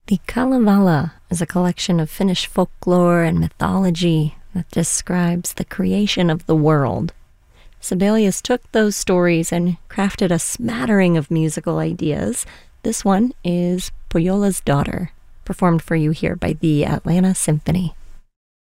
The Kalevala is a collection of Finnish folklore and mythology that describes the creation of the world. Sibelius took those stories and crafted a smattering of musical ideas. This one is Pohjola's Daughter, performed for you here by the Atlanta Symphony.